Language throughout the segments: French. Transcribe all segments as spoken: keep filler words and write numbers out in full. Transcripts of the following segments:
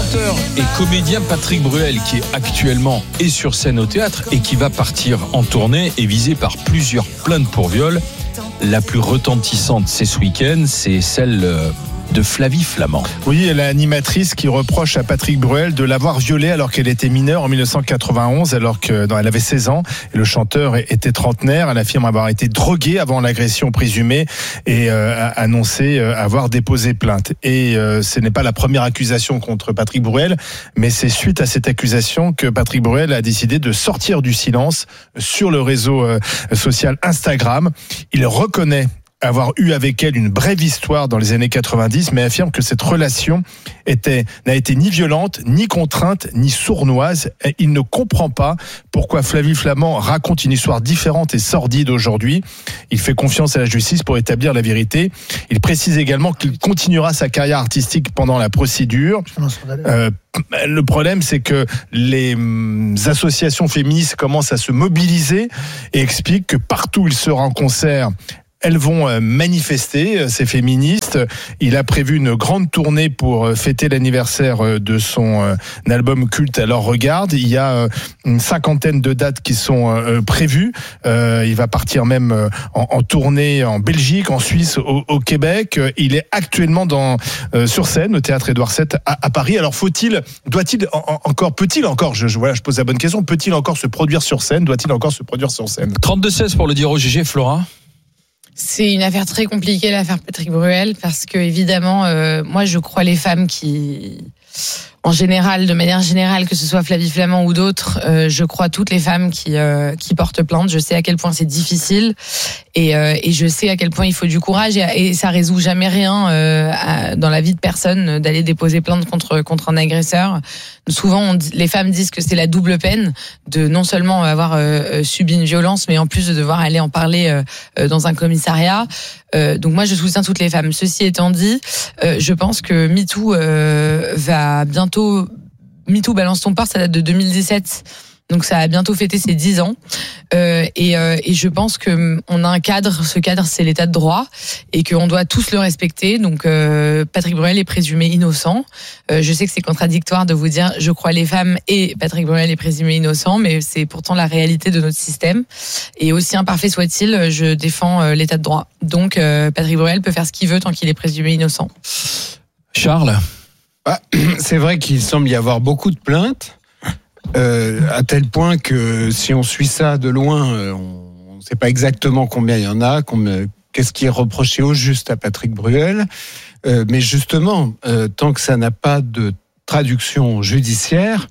chanteur et comédien Patrick Bruel, qui est actuellement est sur scène au théâtre et qui va partir en tournée, est visé par plusieurs plaintes pour viol. La plus retentissante, c'est ce week-end, c'est celle de Flavie Flament. Oui, l'animatrice qui reproche à Patrick Bruel de l'avoir violée alors qu'elle était mineure en dix-neuf cent quatre-vingt-onze, alors qu'elle avait seize ans. Et le chanteur était trentenaire. Elle affirme avoir été droguée avant l'agression présumée et euh, a annoncé avoir déposé plainte. Et euh, ce n'est pas la première accusation contre Patrick Bruel, mais c'est suite à cette accusation que Patrick Bruel a décidé de sortir du silence sur le réseau euh, social Instagram. Il reconnaît avoir eu avec elle une brève histoire dans les années quatre-vingt-dix, mais affirme que cette relation était, n'a été ni violente, ni contrainte, ni sournoise. Et il ne comprend pas pourquoi Flavie Flament raconte une histoire différente et sordide aujourd'hui. Il fait confiance à la justice pour établir la vérité. Il précise également qu'il continuera sa carrière artistique pendant la procédure. Euh, le problème, c'est que les associations féministes commencent à se mobiliser et expliquent que partout où il sera en concert, elles vont manifester, ces féministes. Il a prévu une grande tournée pour fêter l'anniversaire de son album culte Alors Regarde. Il y a une cinquantaine de dates qui sont prévues. Il va partir même en, en tournée en Belgique, en Suisse, au, au Québec. Il est actuellement dans, sur scène au théâtre Édouard sept à, à Paris. Alors faut-il, doit-il en, encore, peut-il encore, je, je, voilà, je pose la bonne question, peut-il encore se produire sur scène? Doit-il encore se produire sur scène? trente-deux seize pour le dire au G G, Flora. C'est une affaire très compliquée, l'affaire Patrick Bruel, parce que évidemment, euh, moi je crois les femmes qui, en général, de manière générale, que ce soit Flavie Flament ou d'autres, euh, je crois toutes les femmes qui euh, qui portent plainte. Je sais à quel point c'est difficile et euh, et je sais à quel point il faut du courage et, et ça résout jamais rien euh, à, dans la vie de personne d'aller déposer plainte contre contre un agresseur. Souvent, on dit, les femmes disent que c'est la double peine de non seulement avoir euh, subi une violence, mais en plus de devoir aller en parler euh, dans un commissariat. Euh, donc moi, je soutiens toutes les femmes. Ceci étant dit, euh, je pense que MeToo euh, va bientôt... MeToo Balance ton port, ça date de deux mille dix-sept. Donc ça a bientôt fêté ses dix ans. Euh, et, euh, et je pense que on a un cadre, ce cadre c'est l'état de droit et qu'on doit tous le respecter. Donc euh, Patrick Bruel est présumé innocent. Euh, je sais que c'est contradictoire de vous dire je crois les femmes et Patrick Bruel est présumé innocent, mais c'est pourtant la réalité de notre système. Et aussi imparfait soit-il, je défends euh, l'état de droit. Donc euh, Patrick Bruel peut faire ce qu'il veut tant qu'il est présumé innocent. Charles, ah, c'est vrai qu'il semble y avoir beaucoup de plaintes. Euh, à tel point que si on suit ça de loin, euh, on ne sait pas exactement combien il y en a, combien, qu'est-ce qui est reproché au juste à Patrick Bruel. Euh, mais justement, euh, tant que ça n'a pas de traduction judiciaire,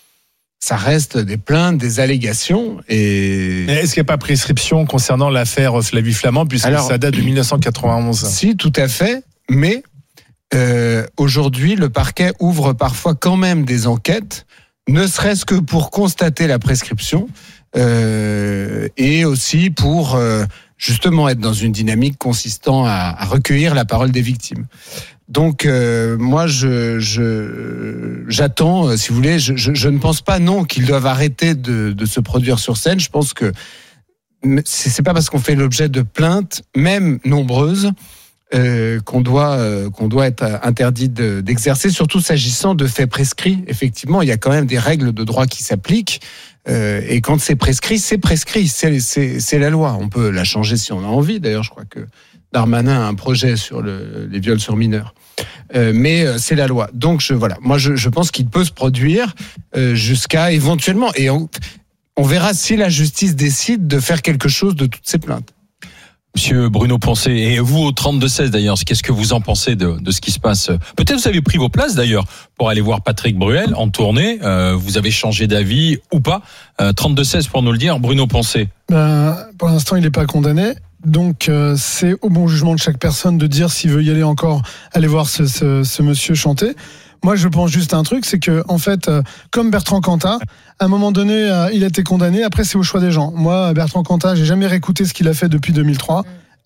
ça reste des plaintes, des allégations. Et mais est-ce qu'il n'y a pas prescription concernant l'affaire Flavie Flament, puisque Alors, ça date de dix-neuf cent quatre-vingt-onze? Si, tout à fait, mais euh, aujourd'hui, le parquet ouvre parfois quand même des enquêtes, ne serait-ce que pour constater la prescription euh, et aussi pour euh, justement être dans une dynamique consistant à, à recueillir la parole des victimes. Donc euh, moi je, je j'attends, euh, si vous voulez, je, je, je ne pense pas non qu'ils doivent arrêter de, de se produire sur scène. Je pense que c'est, c'est pas parce qu'on fait l'objet de plaintes, même nombreuses, Euh, qu'on doit euh, qu'on doit être interdit de, d'exercer, surtout s'agissant de faits prescrits. Effectivement, il y a quand même des règles de droit qui s'appliquent, euh, et quand c'est prescrit, c'est prescrit, c'est, c'est, c'est la loi. On peut la changer si on a envie. D'ailleurs, je crois que Darmanin a un projet sur le, les viols sur mineurs, euh, mais euh, c'est la loi. Donc je voilà, moi je, je pense qu'il peut se produire euh, jusqu'à éventuellement, et on, on verra si la justice décide de faire quelque chose de toutes ces plaintes. Monsieur Bruno Poncet, et vous au trente-deux seize d'ailleurs, qu'est-ce que vous en pensez de, de ce qui se passe? Peut-être vous avez pris vos places d'ailleurs pour aller voir Patrick Bruel en tournée, euh, vous avez changé d'avis ou pas? euh, trente-deux seize pour nous le dire, Bruno Poncet. Ben, pour l'instant il n'est pas condamné, donc euh, c'est au bon jugement de chaque personne de dire s'il veut y aller encore, aller voir ce, ce, ce monsieur chanter. Moi, je pense juste à un truc, c'est que, en fait, euh, comme Bertrand Cantat, à un moment donné, euh, il a été condamné. Après, c'est au choix des gens. Moi, Bertrand Cantat, j'ai jamais réécouté ce qu'il a fait depuis deux mille trois.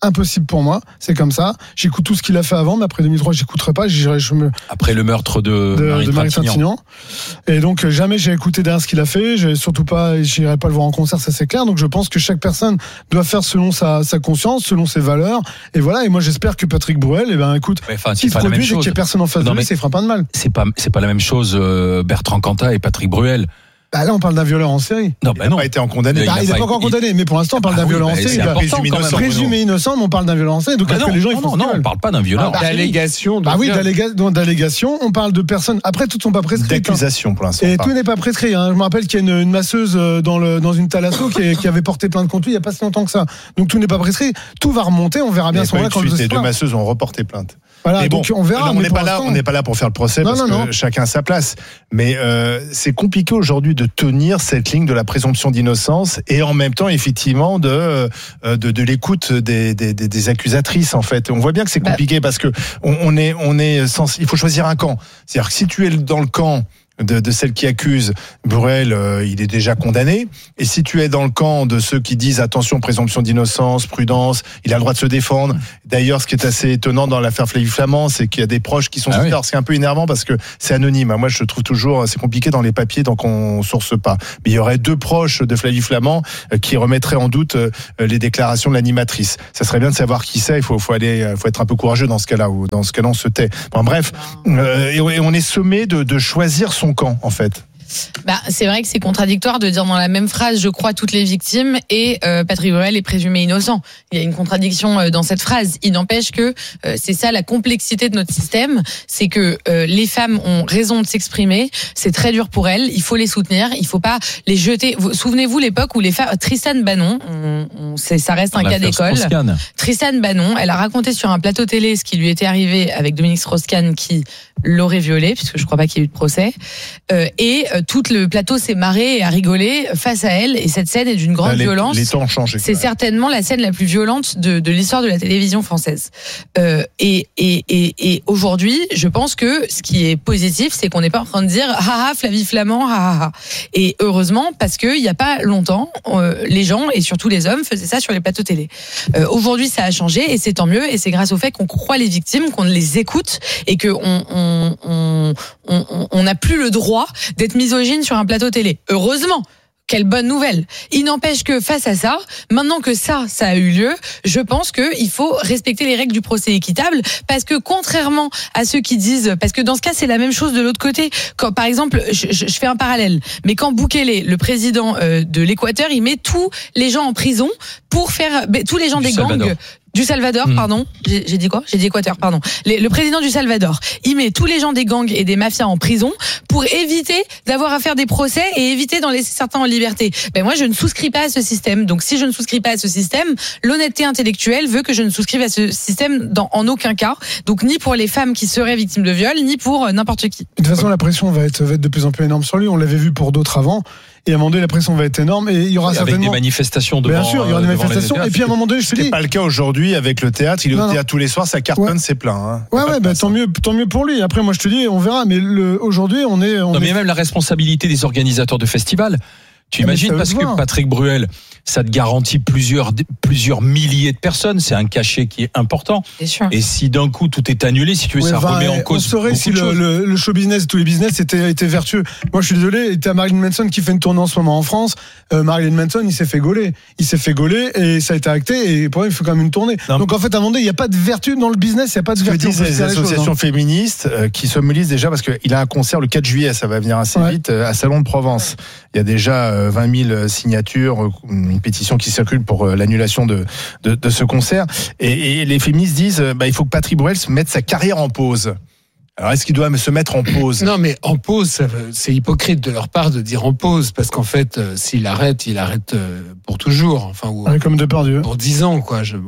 impossible pour moi. C'est comme ça. J'écoute tout ce qu'il a fait avant, mais après deux mille trois, j'écouterai pas. J'irai, je me... Après le meurtre de, de, Marie de Marie Trintignant. Trintignant. Et donc, jamais j'ai écouté derrière ce qu'il a fait. J'ai surtout pas, j'irai pas le voir en concert, ça c'est clair. Donc, je pense que chaque personne doit faire selon sa, sa conscience, selon ses valeurs. Et voilà. Et moi, j'espère que Patrick Bruel, eh ben, écoute, Ouais, enfin, c'est s'il pas la même produit et chose. qu'il y ait personne en face Non, de lui, mais- ça ne fera pas de mal. C'est pas, c'est pas la même chose, euh, Bertrand Cantat et Patrick Bruel. Bah, là, on parle d'un violeur en série. Non, Il bah n'a non. pas été en condamné. Il Bah, a il n'est pas- pas encore il- condamné, mais pour l'instant, on parle Ah d'un oui, violeur bah, en c'est série. important présumé quand même. innocent. Présumé innocent, mais on parle d'un violeur en série. Donc, Bah après, non, les gens, ils non, font non, ce qu'ils non, on veulent. parle pas d'un violeur. Ah, bah, D'allégation. de Bah oui, viol. d'alléga- donc, d'allégation, on parle de personnes. Après, toutes sont pas prescrites. hein. D'accusation pour l'instant. Et pas. tout n'est pas prescrit. Hein. Je me rappelle qu'il y a une, une masseuse euh, dans, le, dans une thalasso qui, est- qui avait porté plainte contre lui il n'y a pas si longtemps que ça. Donc tout n'est pas prescrit. Tout va remonter. On verra Il bien n'y à ce moment-là quand a pas eu de le suite. Les deux sera. masseuses ont reporté plainte. Voilà, Mais bon, donc on verra. non, on mais n'est pour pas là, l'instant- on n'est pas là pour faire le procès Non, parce non, que non. chacun a sa place. Mais euh, c'est compliqué aujourd'hui de tenir cette ligne de la présomption d'innocence et en même temps effectivement de euh, de, de l'écoute des, des, des, des accusatrices en fait. On voit bien que c'est Bah. compliqué parce que on, on est on est sens- il faut choisir un camp. C'est-à-dire que si tu es dans le camp de, de celle qui accuse, Bruel, euh, il est déjà condamné. Et si tu es dans le camp de ceux qui disent attention, présomption d'innocence, prudence, il a le droit de se défendre. D'ailleurs, ce qui est assez étonnant dans l'affaire Flavie Flamand, c'est qu'il y a des proches qui sont Ah cités. oui. Alors, c'est un peu énervant parce que c'est anonyme. Moi, je trouve toujours, c'est compliqué dans les papiers, donc on source pas. Mais il y aurait deux proches de Flavie Flamand euh, qui remettraient en doute euh, les déclarations de l'animatrice. Ça serait bien de savoir qui c'est. Il faut, faut aller, euh, faut être un peu courageux dans ce cas-là, ou dans ce cas-là, on se tait. Enfin, bref, euh, et on est sommé de, de choisir son camp, en fait. Bah, c'est vrai que c'est contradictoire de dire dans la même phrase je crois toutes les victimes et euh, Patrick Bruel est présumé innocent. Il y a une contradiction euh, dans cette phrase. Il n'empêche que euh, c'est ça la complexité de notre système, c'est que euh, les femmes ont raison de s'exprimer, c'est très dur pour elles, il faut les soutenir, il faut pas les jeter. Vous, souvenez-vous l'époque où les femmes Tristan Banon, on, on, c'est, ça reste un cas d'école. Strauss-Kahn. Tristan Banon, elle a raconté sur un plateau télé ce qui lui était arrivé avec Dominique Strauss-Kahn qui l'aurait violée, puisque je crois pas qu'il y ait eu de procès. Euh, et euh, tout le plateau s'est marré et a rigolé face à elle. Et cette scène est d'une grande Là, les, violence. les temps ont changé. C'est certainement la scène la plus violente de, de l'histoire de la télévision française. Euh, et et, et, et aujourd'hui, je pense que ce qui est positif, c'est qu'on n'est pas en train de dire ah ah Flavie Flamand, ah ah ah. Et heureusement, parce que il y a pas longtemps, euh, les gens et surtout les hommes faisaient ça sur les plateaux télé. Euh, aujourd'hui, ça a changé et c'est tant mieux. Et c'est grâce au fait qu'on croit les victimes, qu'on les écoute et que on on on on on n'a plus le droit d'être misogyne sur un plateau télé. Heureusement. Quelle bonne nouvelle. Il n'empêche que face à ça, maintenant que ça, ça a eu lieu, je pense qu'il faut respecter les règles du procès équitable parce que contrairement à ceux qui disent, parce que dans ce cas, c'est la même chose de l'autre côté. Quand, par exemple, je, je, je fais un parallèle, mais quand Bukele, le président euh, de l'Équateur, il met tous les gens en prison pour faire, bah, tous les gens Du des Salvador. gangs, du Salvador, Mmh. pardon. J'ai, j'ai dit quoi? J'ai dit Équateur, pardon. Les- le président du Salvador, il met tous les gens des gangs et des mafias en prison pour éviter d'avoir à faire des procès et éviter d'en laisser certains en liberté. Ben moi, je ne souscris pas à ce système. Donc, si je ne souscris pas à ce système, l'honnêteté intellectuelle veut que je ne souscrive à ce système dans, en aucun cas. Donc, ni pour les femmes qui seraient victimes de viol, ni pour euh, n'importe qui. De toute façon, la pression va être, va être de plus en plus énorme sur lui. On l'avait vu pour d'autres avant. Et à un moment donné, la pression va être énorme. Et il y aura Avec des certainement. manifestations devant. Bien sûr, il y aura des euh, devant les manifestations. théâtres. Et puis à un moment donné, je te C'est dis. pas le cas aujourd'hui avec le théâtre. Il est Non, au non. théâtre tous les soirs, ça cartonne, Ouais. c'est plein. Hein. Ouais, Pas de ouais, bah, place, tant hein. mieux, tant mieux pour lui. Après, moi, je te dis, on verra. Mais le, aujourd'hui, on est, on Non, mais il y est. a même la responsabilité des organisateurs de festivals. Tu Ah, mais imagines, ça veut parce se que voir. Patrick Bruel, ça te garantit plusieurs, plusieurs milliers de personnes. C'est un cachet qui est important. C'est sûr. Et si d'un coup tout est annulé, si tu veux, Ouais, ça enfin, remet en on cause. saurait beaucoup si de le, choses. le, le show business, tous les business étaient, étaient vertueux. Moi, je suis désolé. T'as Marilyn Manson qui fait une tournée en ce moment en France. Euh, Marilyn Manson, il s'est fait gauler. Il s'est fait gauler et ça a été acté. Et pour lui, il faut quand même une tournée. Non. Donc, en fait, à un moment donné, il n'y a pas de vertu dans le business. Il n'y a pas de Ce que vertu. disent on peut se les dire les choses, associations hein. féministes euh, qui se mobilisent déjà parce qu'il a un concert le quatre juillet, ça va venir assez Ouais. vite, euh, à Salon de Provence. Il y a déjà euh, vingt mille signatures, euh, une pétition qui circule pour euh, l'annulation de, de, de ce concert. Et, et les féministes disent euh, bah, il faut que Patrick Bruel se mette sa carrière en pause. Alors est-ce qu'il doit se mettre en pause? Non, mais en pause, ça veut- c'est hypocrite de leur part de dire en pause, parce qu'en fait, euh, s'il arrête, il arrête euh, pour toujours, enfin, ou Ouais, comme Depardieu. pour dix ans, quoi. Je...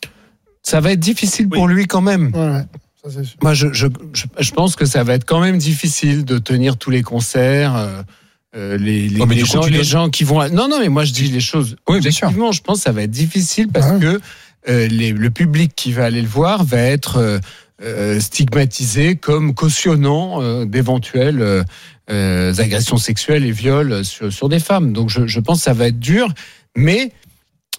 Ça va être difficile pour lui quand même. Ouais, ouais. Ça, c'est sûr. Moi, je, je, je, je pense que ça va être quand même difficile de tenir tous les concerts. Euh, euh, les les, Oh, mais les du coup, gens, tu les donnes- gens qui vont. Non, non, mais moi, je dis les choses. Oui, bien sûr. Objectivement, je pense que ça va être difficile parce Ouais. que euh, les, le public qui va aller le voir va être euh, euh, stigmatisé comme cautionnant euh, d'éventuelles euh, euh, agressions sexuelles et viols sur, sur des femmes. Donc, je, je pense que ça va être dur, mais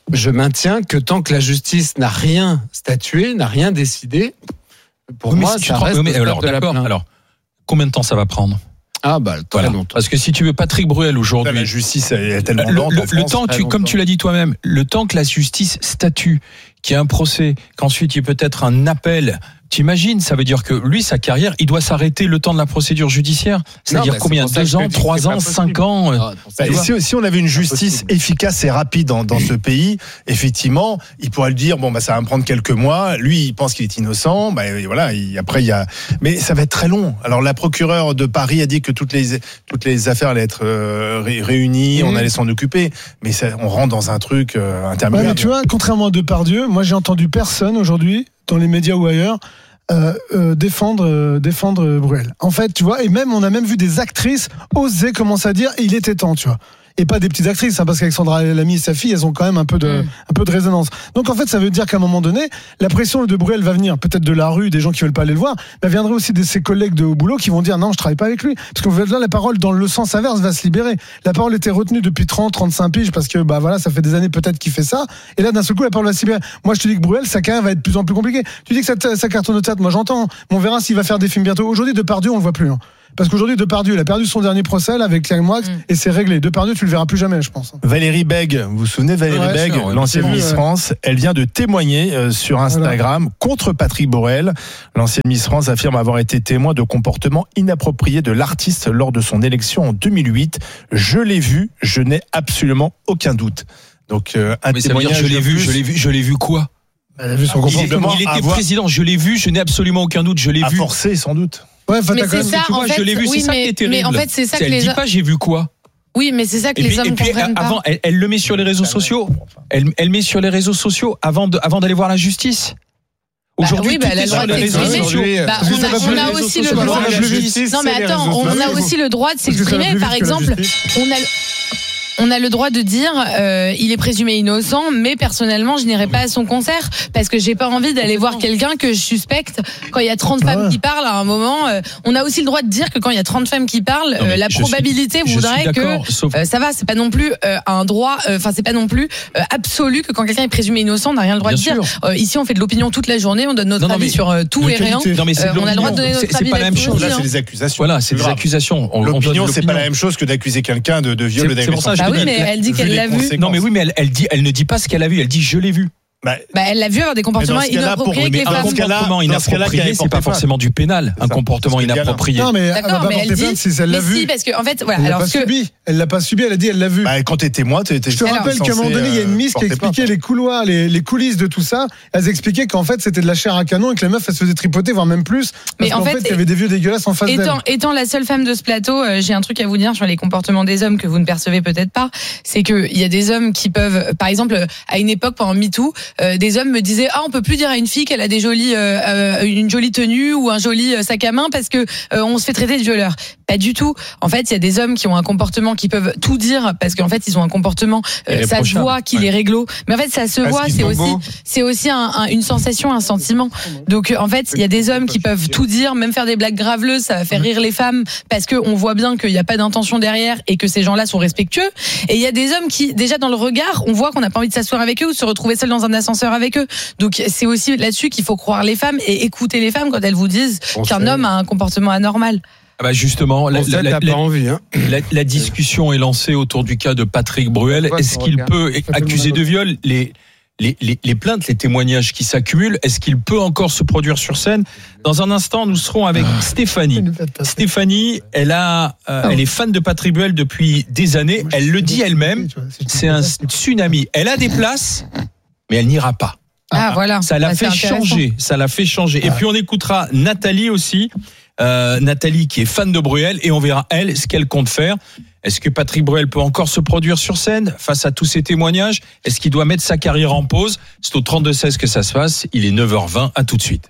je maintiens que tant que la justice n'a rien statué, n'a rien décidé, pour Oui, moi, mais si ça tu te reste rends- au mais stade alors, de la d'accord. plainte. Alors, combien de temps ça va prendre? Ah bah, très Voilà. longtemps. Parce que si tu veux, Patrick Bruel aujourd'hui. La justice elle est tellement Le, lente le- en le France. temps, que très tu, comme longtemps. tu l'as dit toi-même, le temps que la justice statue, qu'il y ait un procès, qu'ensuite il y ait peut-être un appel, t'imagines, ça veut dire que lui, sa carrière, il doit s'arrêter le temps de la procédure judiciaire. C'est-à-dire bah, c'est combien? pour ça que Deux je te ans, dis que trois c'est ans, pas cinq possible. ans euh, Ah, pour ça, Bah, tu et vois. si, si on avait une justice Impossible. efficace et rapide dans, dans ce pays, effectivement, il pourrait le dire, bon, bah, ça va me prendre quelques mois. Lui, il pense qu'il est innocent. Bah, et voilà, il- après, il y a. Mais ça va être très long. Alors, la procureure de Paris a dit que toutes les, toutes les affaires allaient être euh, ré- réunies, Mmh. on allait s'en occuper. Mais ça, on rentre dans un truc euh, Ouais, interminable. mais tu vois, contrairement à Depardieu, moi j'ai entendu personne aujourd'hui, dans les médias ou ailleurs, euh, euh, défendre, euh, défendre euh, Bruel. En fait, tu vois, et même on a même vu des actrices oser commencer à dire il était temps, tu vois. Et pas des petites actrices, hein, parce qu'Alexandra Lamy et sa fille, elles ont quand même un peu de, Mm. un peu de résonance. Donc en fait, ça veut dire qu'à un moment donné, la pression de Bruel va venir, peut-être de la rue, des gens qui veulent pas aller le voir, mais elle viendrait aussi de ses collègues de au boulot qui vont dire non, je travaille pas avec lui. Parce que là, la parole dans le sens inverse va se libérer. La parole était retenue depuis trente, trente-cinq piges parce que bah voilà, ça fait des années peut-être qu'il fait ça. Et là, d'un seul coup, la parole va se libérer. Moi, je te dis que Bruel, sa carrière va être de plus en plus compliquée. Tu dis que ça, ça cartonne au théâtre. Moi, j'entends. Mais on verra s'il va faire des films bientôt. Aujourd'hui, Depardieu, on le voit plus. Hein. Parce qu'aujourd'hui, Depardieu, il a perdu son dernier procès là, avec Claire Moix Mm. et c'est réglé. Depardieu, tu le verras plus jamais, je pense. Valérie Bègue, vous vous souvenez de Valérie Ouais, Bègue, sûr, ouais, l'ancienne j'ai vu, Miss ouais. France, elle vient de témoigner euh, sur Instagram contre Patrick Bruel. L'ancienne Miss France affirme avoir été témoin de comportements inappropriés de l'artiste lors de son élection en deux mille huit. Je l'ai vu, je n'ai absolument aucun doute. Donc euh, un Mais ça veut dire, témoignage je l'ai de vu, plus. je l'ai vu, je l'ai vu quoi? Elle a vu son Il est- comportement. Il était avoir- président, je l'ai vu, je n'ai absolument aucun doute, je l'ai à vu. forcer sans doute. Ouais, enfin, Mais t'as quand c'est même- ça, Tu en vois, fait, je l'ai vu, oui, c'est ça mais- qui est terrible. mais en fait, c'est ça que elle les dit gens- pas, j'ai vu quoi? Oui, mais c'est ça que Et les puis, hommes et puis comprennent pas. avant, elle, elle le met sur les réseaux sociaux. Elle, elle met sur les réseaux sociaux avant de, avant d'aller voir la justice. Bah Aujourd'hui, oui, bah, tout elle a est le sur droit les de réseaux s'exprimer. sociaux. Aujourd'hui, Bah, Parce que on ça va a, plus on les a réseaux aussi le sociaux, droit. ça va plus vite. Non, mais attends, on a aussi le droit de Parce que ça va s'exprimer. plus Par vite que la exemple, justice. on a le- on a le droit de dire euh, il est présumé innocent, mais personnellement, je n'irai pas à son concert parce que j'ai pas envie d'aller voir quelqu'un que je suspecte. Quand il y a trente Ah femmes ouais. qui parlent à un moment, euh, on a aussi le droit de dire que quand il y a trente femmes qui parlent, Non, mais euh, la je suis- probabilité je suis voudrait que d'accord, sauf- euh, ça va, c'est pas non plus euh, un droit, enfin c'est pas non plus euh, absolu que quand quelqu'un est présumé innocent, on n'a rien le droit Bien de dire. sûr. Euh, ici, on fait de l'opinion toute la journée, on donne notre Non, non, avis mais sur euh, tout de et rien. qualité. Non, mais c'est Euh, de on a le droit de l'opinion. donner notre C'est- c'est avis pas la même là-dessus chose. aussi, Là, hein. c'est des accusations. Voilà, c'est des grave. accusations. On- on donne L'opinion, c'est pas l'opinion. la même chose que d'accuser quelqu'un de, de viol C'est- ou c'est pour ça que Bah je oui, te dis- mais elle dit vu qu'elle les l'a vu. conséquences. Non, mais oui, mais elle, elle dit, elle ne dit pas ce qu'elle a vu. Elle dit, je l'ai vu. Bah, Bah, elle l'a vu avoir des comportements Mais dans ce cas-là, pour- inappropriés mais avec les un femmes. dans ce cas-là- comportement dans ce cas-là, qu'elle inapproprié, avait c'est porté pas plainte. forcément du pénal. Un ça, comportement parce que inapproprié. Non, mais elle va D'accord, pas mais elle porter dit. plainte si elle l'a Mais vu. si, parce que en fait, voilà. Elle l'a Alors pas ce que subi. Elle l'a pas subi, elle a dit, elle l'a vu. bah, quand t'étais témoin, t'étais. Je te Alors, rappelle qu'à un moment donné, il y a une miss qui expliquait les couloirs, les, les coulisses de tout ça. Elles expliquaient qu'en fait, c'était de la chair à canon et que les meufs, elles se faisaient tripoter, voire même plus. Mais Parce en qu'en fait, fait, il y avait des vieux dégueulasses en face d'elle. Étant, étant la seule femme de ce plateau, euh, j'ai un truc à vous dire sur les comportements des hommes que vous ne percevez peut-être pas. C'est que il y a des hommes qui peuvent, par exemple, à une époque pendant MeToo, euh, des hommes me disaient ah on peut plus dire à une fille qu'elle a des jolies, euh, euh, une jolie tenue ou un joli euh, sac à main parce que euh, on se fait traiter de violeur. Pas du tout. En fait, il y a des hommes qui ont un comportement qui peuvent tout dire parce qu'en fait ils ont un comportement, euh, ça se Irréprochable. voit qu'il Ouais. est réglo. Mais en fait ça se Parce voit, qu'ils c'est sont aussi, beaux. c'est aussi un, un, une sensation, un sentiment. Donc euh, en fait, il y a des hommes qui peuvent tout dire, même faire des blagues graveleuses, ça va faire rire les femmes parce que on voit bien qu'il n'y a pas d'intention derrière et que ces gens-là sont respectueux. Et il y a des hommes qui, déjà dans le regard, on voit qu'on n'a pas envie de s'asseoir avec eux ou de se retrouver seul dans un ascenseur avec eux. Donc c'est aussi là-dessus qu'il faut croire les femmes et écouter les femmes quand elles vous disent On qu'un sait. homme a un comportement anormal. Ah bah justement, la, En fait, la- t'as la- pas envie, hein. la- la discussion est lancée autour du cas de Patrick Bruel. Pourquoi Est-ce ton qu'il regard peut fait accuser mal. de viol les, les, les, les plaintes, les témoignages qui s'accumulent? Est-ce qu'il peut encore se produire sur scène? Dans un instant, nous serons avec Stéphanie. Stéphanie, elle a, euh, elle est fan de Patrick Bruel depuis des années. Elle le dit elle-même. C'est un tsunami. Elle a des places, mais elle n'ira pas. Ah, voilà. Ça l'a Bah, c'est fait intéressant. changer. Ça l'a fait changer. Et puis on écoutera Nathalie aussi. Euh, Nathalie qui est fan de Bruel et on verra elle ce qu'elle compte faire. Est-ce que Patrick Bruel peut encore se produire sur scène face à tous ces témoignages? Est-ce qu'il doit mettre sa carrière en pause? C'est au trente-deux seize que ça se passe. Il est neuf heures vingt. À tout de suite.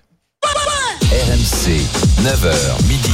R M C, neuf heures midi,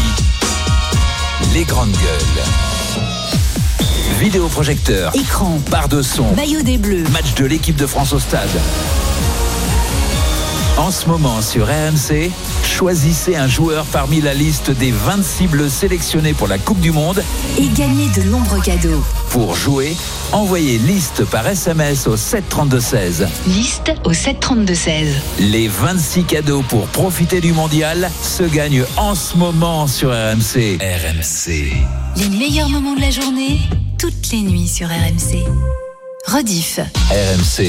les grandes gueules. Vidéoprojecteur, Écran, barre de son, maillot des Bleus, match de l'équipe de France au stade. En ce moment sur R M C, choisissez un joueur parmi la liste des vingt-six bleus sélectionnés pour la Coupe du Monde et gagnez de nombreux cadeaux. Pour jouer, envoyez liste par S M S au sept trente-deux seize. Liste au sept trente-deux seize. Les vingt-six cadeaux pour profiter du mondial se gagnent en ce moment sur R M C. R M C. Les meilleurs moments de la journée, toutes les nuits sur R M C. Rediff. R M C.